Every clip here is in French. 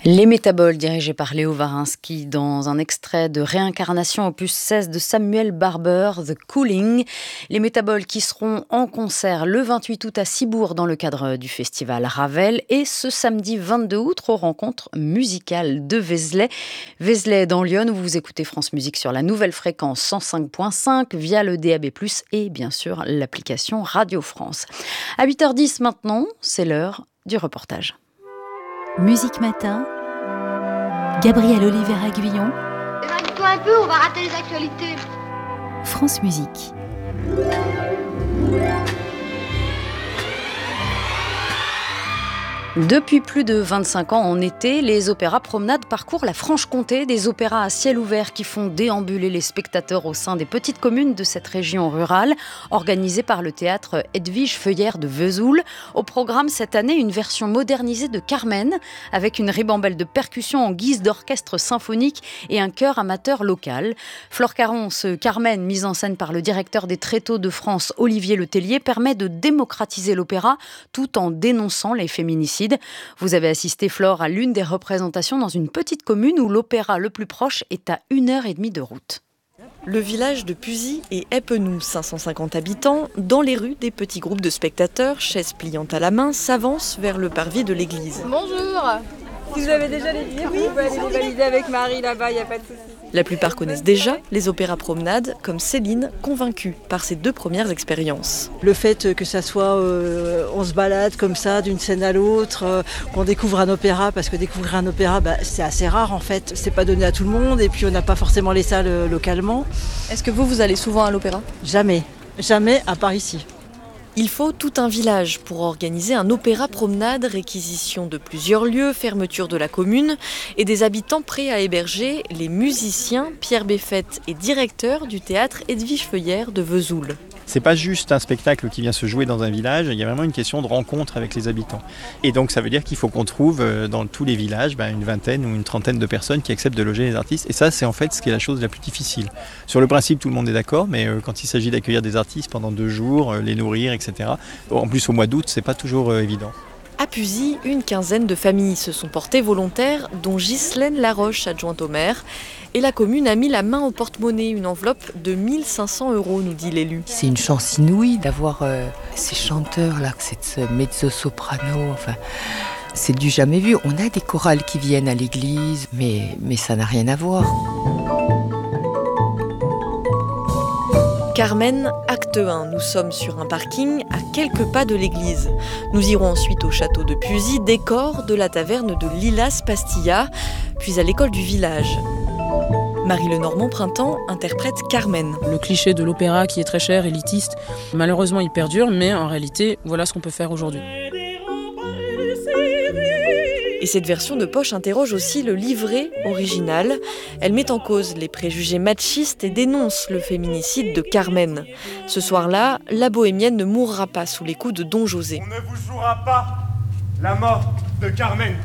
Les Métaboles, dirigés par Léo Varinsky, dans un extrait de Réincarnation opus 16 de Samuel Barber, The Cooling. Les Métaboles qui seront en concert le 28 août à Cibourg dans le cadre du festival Ravel et ce samedi 22 août aux rencontres musicales de Vézelay. Vézelay dans Lyon où vous écoutez France Musique sur la nouvelle fréquence 105.5 via le DAB+, et bien sûr l'application Radio France. À 8h10 maintenant, c'est l'heure du reportage. Musique Matin, Gabriel Oliveira-Guillon. Éloigne-toi un peu, on va rater les actualités. France Musique. Depuis plus de 25 ans en été, les opéras promenades parcourent la Franche-Comté, des opéras à ciel ouvert qui font déambuler les spectateurs au sein des petites communes de cette région rurale, organisées par le théâtre Edwige Feuillère de Vesoul. Au programme cette année, une version modernisée de Carmen, avec une ribambelle de percussions en guise d'orchestre symphonique et un chœur amateur local. Flore Caron, ce Carmen, mise en scène par le directeur des Tréteaux de France, Olivier Letellier, permet de démocratiser l'opéra tout en dénonçant les féminicides. Vous avez assisté, Flore, à l'une des représentations dans une petite commune où l'opéra le plus proche est à 1h30 de route. Le village de Puzy et Epenoux, 550 habitants, dans les rues, des petits groupes de spectateurs, chaises pliantes à la main, s'avancent vers le parvis de l'église. Bonjour. Si vous avez déjà les billets, vous pouvez aller les valider avec Marie là-bas, il n'y a pas de souci. La plupart connaissent déjà les opéras promenades, comme Céline, convaincue par ses 2 premières expériences. Le fait que ça soit, on se balade comme ça d'une scène à l'autre, qu'on découvre un opéra, parce que découvrir un opéra, c'est assez rare en fait. C'est pas donné à tout le monde et puis on n'a pas forcément les salles localement. Est-ce que vous allez souvent à l'opéra ? Jamais à part ici. Il faut tout un village pour organiser un opéra promenade, réquisition de plusieurs lieux, fermeture de la commune et des habitants prêts à héberger les musiciens Pierre Béfette et directeur du théâtre Edwige Feuillère de Vesoul. C'est pas juste un spectacle qui vient se jouer dans un village, il y a vraiment une question de rencontre avec les habitants. Et donc ça veut dire qu'il faut qu'on trouve dans tous les villages une vingtaine ou une trentaine de personnes qui acceptent de loger les artistes. Et ça, c'est en fait ce qui est la chose la plus difficile. Sur le principe, tout le monde est d'accord, mais quand il s'agit d'accueillir des artistes pendant 2 jours, les nourrir, etc. En plus, au mois d'août, c'est pas toujours évident. À Puzy, une quinzaine de familles se sont portées volontaires, dont Ghislaine Laroche, adjointe au maire. Et la commune a mis la main au porte-monnaie, une enveloppe de 1 500 €, nous dit l'élu. C'est une chance inouïe d'avoir ces chanteurs-là, cette mezzo-soprano, c'est du jamais vu. On a des chorales qui viennent à l'église, mais ça n'a rien à voir. Carmen, acte 1. Nous sommes sur un parking à quelques pas de l'église. Nous irons ensuite au château de Puzy, décor de la taverne de Lilas Pastilla, puis à l'école du village. Marie Lenormand Printemps interprète Carmen. Le cliché de l'opéra qui est très cher, élitiste, malheureusement il perdure, mais en réalité, voilà ce qu'on peut faire aujourd'hui. Et cette version de poche interroge aussi le livret original. Elle met en cause les préjugés machistes et dénonce le féminicide de Carmen. Ce soir-là, la bohémienne ne mourra pas sous les coups de Don José. On ne vous jouera pas la mort de Carmen.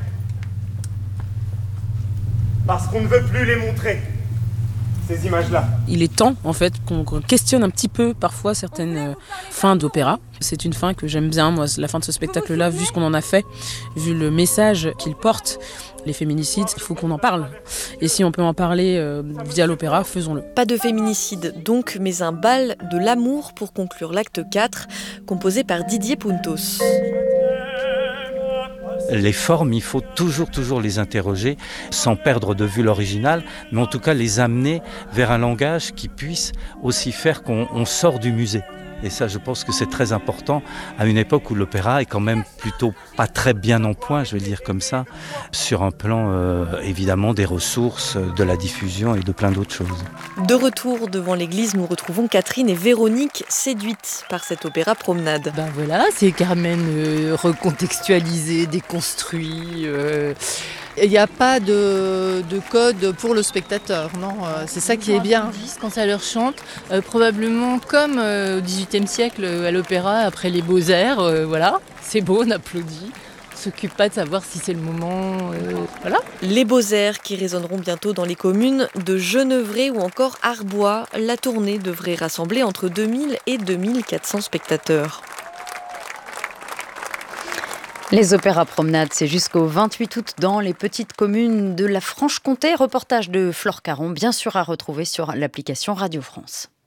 Parce qu'on ne veut plus les montrer, ces images-là. Il est temps, en fait, qu'on questionne un petit peu, parfois, certaines fins d'opéra. C'est une fin que j'aime bien, moi, la fin de ce spectacle-là, vu ce qu'on en a fait, vu le message qu'il porte. Les féminicides, il faut qu'on en parle. Et si on peut en parler via l'opéra, faisons-le. Pas de féminicide, donc, mais un bal de l'amour pour conclure l'acte 4, composé par Didier Puntos. Les formes, il faut toujours les interroger sans perdre de vue l'original, mais en tout cas les amener vers un langage qui puisse aussi faire qu'on sort du musée. Et ça, je pense que c'est très important à une époque où l'opéra est quand même plutôt pas très bien en point, je vais le dire comme ça, sur un plan évidemment des ressources, de la diffusion et de plein d'autres choses. De retour devant l'église, nous retrouvons Catherine et Véronique, séduites par cet opéra promenade. Voilà, c'est Carmen recontextualisé, déconstruit. Il n'y a pas de code pour le spectateur, non, c'est ça qui est bien. Quand ça leur chante, probablement comme au XVIIIe siècle à l'opéra, après les Beaux-Arts, voilà, c'est beau, on applaudit. On ne s'occupe pas de savoir si c'est le moment, voilà. Les Beaux-Arts qui résonneront bientôt dans les communes de Genevrey ou encore Arbois. La tournée devrait rassembler entre 2000 et 2400 spectateurs. Les opéras promenades, c'est jusqu'au 28 août dans les petites communes de la Franche-Comté. Reportage de Flore Caron, bien sûr à retrouver sur l'application Radio France.